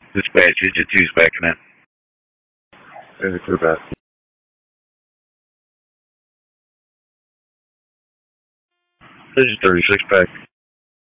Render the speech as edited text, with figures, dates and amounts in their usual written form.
Dispatch, Digit 2's backing in. There's a crew back. Digit 36 back.